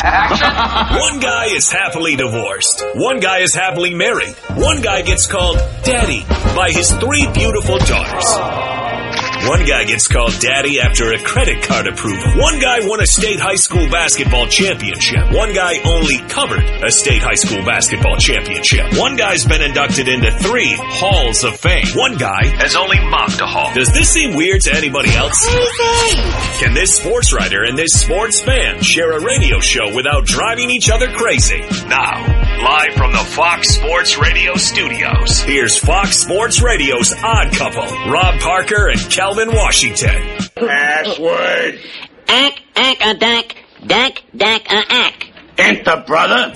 Action. One guy is happily divorced. One guy is happily married. One guy gets called Daddy by his 3 beautiful daughters. One guy gets called Daddy after a credit card approval. One guy won a state high school basketball championship. One guy only covered a state high school basketball championship. One guy's been inducted into 3 halls of fame. One guy has only mopped a hall. Does this seem weird to anybody else? Can this sports writer and this sports fan share a radio show without driving each other crazy? Now, live from the Fox Sports Radio studios, here's Fox Sports Radio's Odd Couple, Rob Parker and Calvin Washington. Password. Ack, ack. Enter, brother.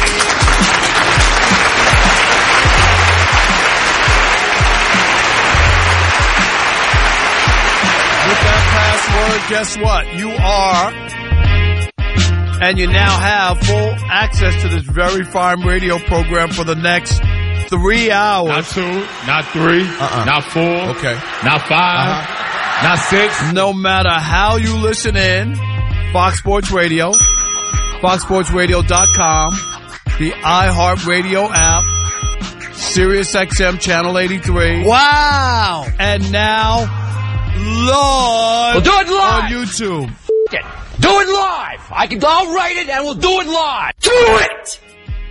With that password, guess what? You are, and you now have full access to this very fine radio program for the next 3 hours. Not 2, not 3, not 4, okay, not 5, not 6. No matter how you listen in, Fox Sports Radio, FoxSportsRadio.com, the iHeartRadio app, SiriusXM Channel 83. Wow! And now, live We'll do it live. on YouTube. Do it live. I'll write it and we'll do it live. Do it!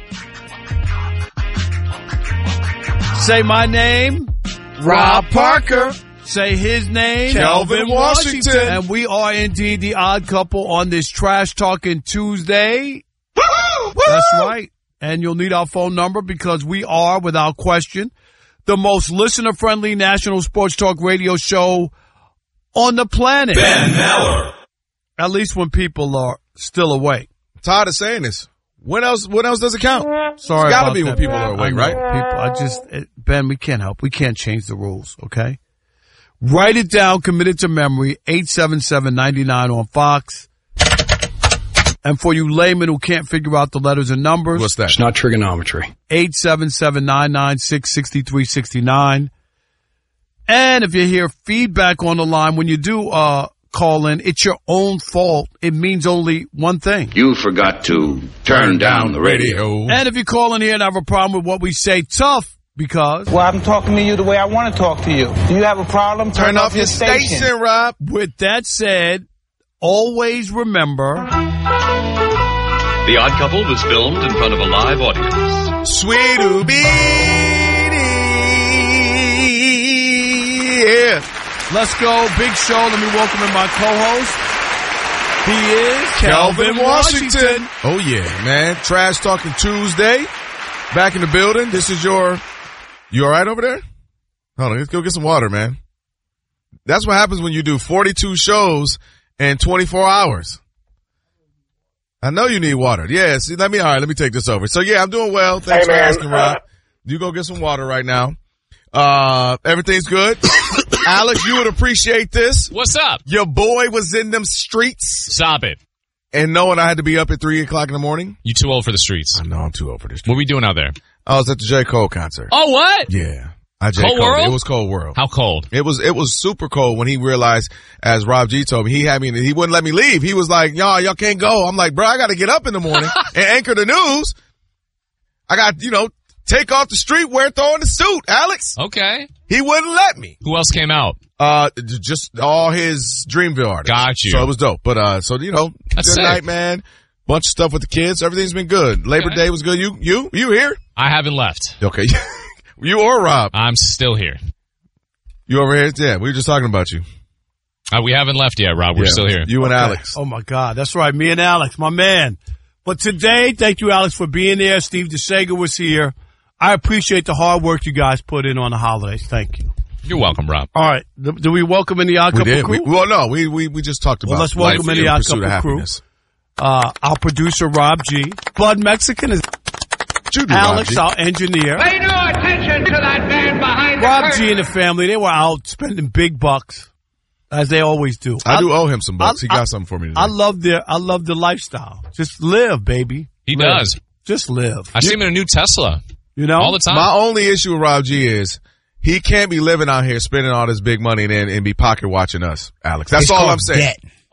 Say my name, Rob Parker. Say his name, Calvin Washington. And we are indeed the Odd Couple on this Trash Talking Tuesday. Woo! That's right. And you'll need our phone number because we are, without question, the most listener-friendly national sports talk radio show on the planet. Ben Maller. At least when people are still awake. I'm tired of saying this. When else does it count? Sorry, it's gotta about be that, when people Ben. are awake, I know. right? Ben, we can't help. We can't change the rules, okay? Write it down, commit it to memory, 877-99 on Fox. And for you laymen who can't figure out the letters and numbers, What's that? It's not trigonometry. 877-996-6369. And if you hear feedback on the line, when you do call in, it's your own fault. It means only one thing. You forgot to turn down the radio. And if you call in here and have a problem with what we say, tough, because Well, I'm talking to you the way I want to talk to you. Do you have a problem? Turn off your station, Rob. with that said, always remember, The Odd Couple was filmed in front of a live audience. Sweet beanie. Yeah. let's go, big show. Let me welcome in my co-host. He is Calvin Washington. Oh, yeah, man. Trash Talking Tuesday. Back in the building. This is you all right over there? Hold on, let's go get some water, man. That's what happens when you do 42 shows in 24 hours. I know you need water. Yeah, see, let me take this over. So, yeah, I'm doing well. Thanks for asking, Rob. You go get some water right now. Everything's good. Alex, you would appreciate this. What's up? Your boy was in them streets. Stop it. And knowing I had to be up at 3 o'clock in the morning. You too old for the streets. I know I'm too old for this. What are we doing out there? I was at the J. Cole concert. Oh, what? Yeah. Cold World? It was Cold World. How cold? It was super cold when he realized, as Rob G told me, he wouldn't let me leave. He was like, y'all can't go. I'm like, bro, I got to get up in the morning and anchor the news. I got, take off the streetwear, throw in the suit, Alex. Okay. He wouldn't let me. Who else came out? Just all his Dreamville artists. Got you. So it was dope. But, That's good sick. night, man. Bunch of stuff with the kids. Everything's been good. Labor Day was good. You here? I haven't left. Okay. You or Rob? I'm still here. You over here? Yeah, we were just talking about you. We haven't left yet, Rob. We're still here. You and Alex. Oh, my God. That's right. Me and Alex, my man. But today, thank you, Alex, for being there. Steve DeSega was here. I appreciate the hard work you guys put in on the holidays. Thank you. You're welcome, Rob. All right. Do we welcome in the Odd We Couple did. crew? We just talked about let's welcome life in the in Odd pursuit of Couple crew. happiness. Our producer, Rob G. Blood Mexican is Judy Alex, Rob our engineer. Pay no attention to that man behind Rob the curtain. G and the family, they were out spending big bucks, as they always do. I do owe him some bucks. He I- got something for me today. I love the lifestyle. Just live, baby. He Live. does. Just live. I see him in a new Tesla all the time. My only issue with Rob G is he can't be living out here spending all this big money and be pocket watching us, Alex. That's all I'm saying.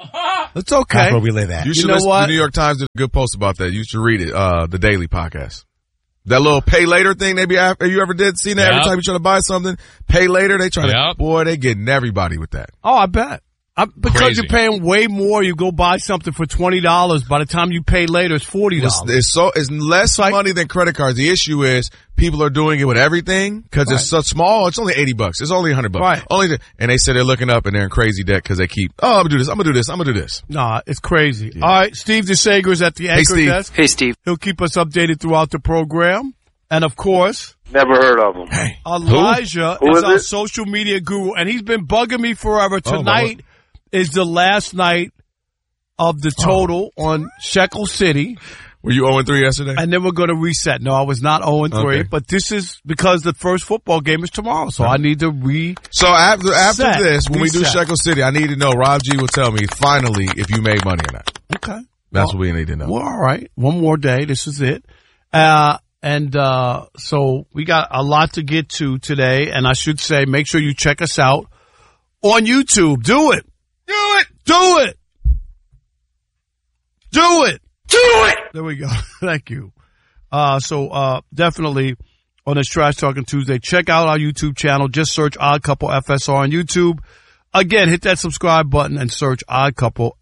It's okay. That's where we live at. You should know listen. what? The New York Times did a good post about that. You should read it. The Daily Podcast. That little pay later thing you ever did see that every time you try to buy something, pay later, they try to, boy, they getting everybody with that. Oh, I bet. Because you're paying way more, you go buy something for $20. By the time you pay later, it's $40. It's less money than credit cards. The issue is people are doing it with everything because it's so small. It's only $80. It's only $100. Right. And they say they're looking up and they're in crazy debt because they keep, I'm gonna do this. I'm gonna do this. I'm gonna do this. Nah, it's crazy. Yeah. All right. Steve DeSager's at the anchor desk. Hey, Steve. He'll keep us updated throughout the program. And of course, never heard of him. Hey, Elijah is our social media guru, and he's been bugging me forever. Tonight is the last night of the total on Shekel City. Were you 0-3 yesterday? And then we're going to reset. No, I was not 0-3, but this is because the first football game is tomorrow, so I need to So after this, when we do Shekel City, I need to know, Rob G will tell me finally if you made money or not. Okay. That's what we need to know. Well, all right. One more day. This is it. So we got a lot to get to today, and I should say, make sure you check us out on YouTube. Do it. Do it. There we go. Thank you. So definitely on this Trash Talking Tuesday, check out our YouTube channel. Just search Odd Couple FSR on YouTube. Again, hit that subscribe button and search Odd Couple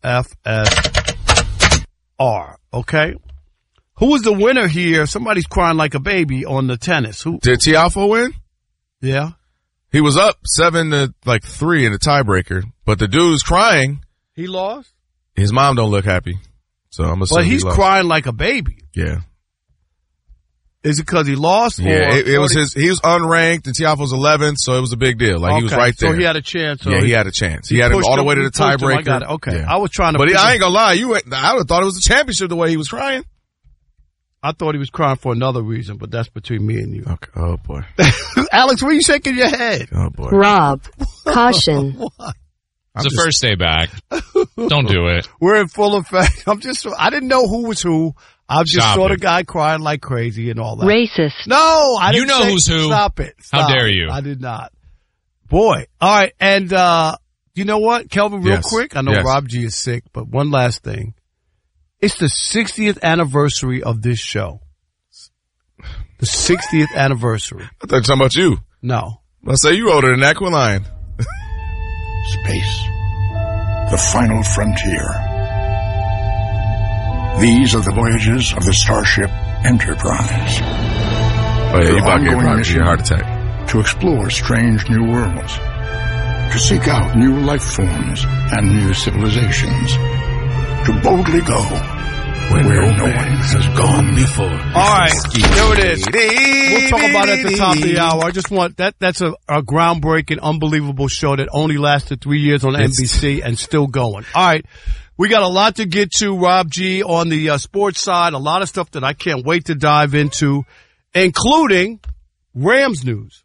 FSR. Okay. Who was the winner here? Somebody's crying like a baby on the tennis. Who did Tiafoe win? Yeah. He was up 7-3 in the tiebreaker, but the dude who's crying. He lost? His mom don't look happy. So I'm assuming But he's crying like a baby. Yeah. Is it because he lost? Yeah, it was he was unranked and Tiafoe's 11th, so it was a big deal. Like he was right there. So he had a chance. Yeah, he had a chance. He had him all the way to the tiebreaker. I got it. Okay. Yeah. I was trying to. But I ain't gonna lie, I would have thought it was a championship the way he was crying. I thought he was crying for another reason, but that's between me and you. Okay. Oh boy. Alex, where are you shaking your head? Oh boy. Rob, caution. It's the first day back. Don't do it. We're in full effect. I didn't know who was who. I just saw the guy crying like crazy and all that. Racist. No, I didn't. You know who's who. Stop it. How dare you? I did not. Boy. All right. And, you know what, Kelvin, real quick? I know Rob G is sick, but one last thing. It's the 60th anniversary of this show. The 60th anniversary. I thought you were talking about you. No. Let's say you older than that. Quit lying. Space. The final frontier. These are the voyages of the Starship Enterprise. Oh yeah, you about to get a heart attack. To explore strange new worlds. To seek out new life forms and new civilizations. To boldly go where no one has gone before. All right, there it is. We'll talk about it at the top of the hour. I just want that's a groundbreaking, unbelievable show that only lasted 3 years on NBC and still going. All right, we got a lot to get to, Rob G, on the sports side. A lot of stuff that I can't wait to dive into, including Rams news.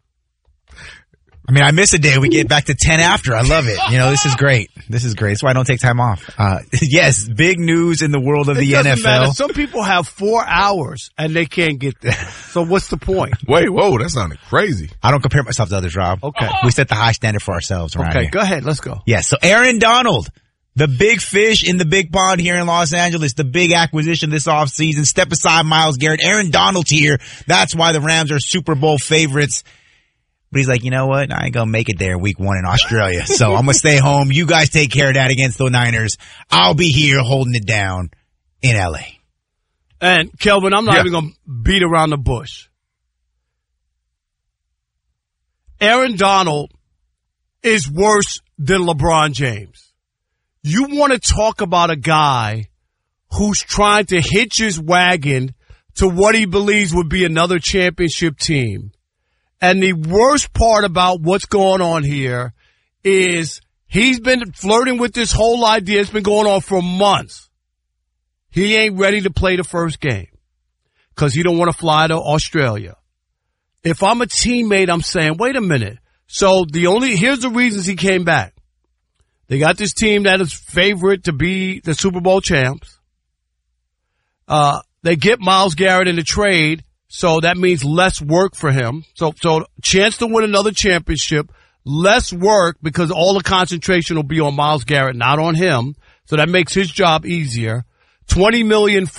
I mean, I miss a day. We get back to 10 after. I love it. You know, this is great. This is great. That's why I don't take time off. Yes, big news in the world of the NFL. Matter. Some people have 4 hours and they can't get there. So what's the point? Wait, whoa, that sounded crazy. I don't compare myself to others, Rob. Okay. We set the high standard for ourselves around here. Go ahead. Let's go. Yes. So Aaron Donald, the big fish in the big pond here in Los Angeles, the big acquisition this offseason. Step aside, Myles Garrett. Aaron Donald's here. That's why the Rams are Super Bowl favorites. But he's like, you know what? I ain't going to make it there week 1 in Australia. So I'm going to stay home. You guys take care of that against the Niners. I'll be here holding it down in L.A. And, Kelvin, I'm not even going to beat around the bush. Aaron Donald is worse than LeBron James. You want to talk about a guy who's trying to hitch his wagon to what he believes would be another championship team. And the worst part about what's going on here is he's been flirting with this whole idea. It's been going on for months. He ain't ready to play the first game because he don't want to fly to Australia. If I'm a teammate, I'm saying, wait a minute. So here's the reasons he came back. They got this team that is favorite to be the Super Bowl champs. They get Myles Garrett in the trade. So that means less work for him. So chance to win another championship, less work because all the concentration will be on Myles Garrett, not on him. So that makes his job easier. $20 million